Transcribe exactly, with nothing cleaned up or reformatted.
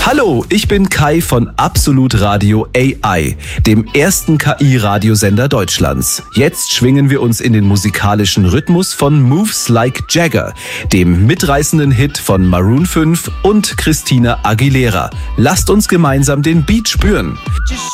Hallo, ich bin Kai von Absolut Radio A I, dem ersten K I-Radiosender Deutschlands. Jetzt schwingen wir uns in den musikalischen Rhythmus von Moves Like Jagger, dem mitreißenden Hit von Maroon fünf und Christina Aguilera. Lasst uns gemeinsam den Beat spüren.